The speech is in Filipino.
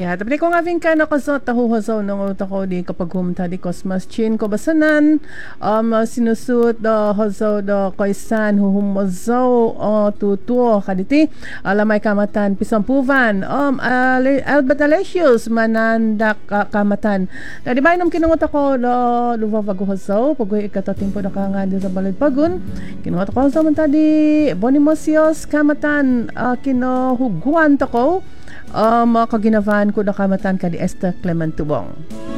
Ya, tapi ko nga ka na kasot tahuhasaw ng ko di kapag humta di Cosmas Chin ko basanan sinusut da hasaw da kaisan huhumazaw tutuo kaditi alamay kamatan pisampuvan Albert Alesius manandak kamatan di ba inom kinungot ako da luwa paguhasaw pag ikatatimpo na nga di sa balid pagun kinungot ako sa man tadi Bonimosios kamatan kinahuguan ko kaginavaan ko na kamatan ka di Esther Clement Tubong.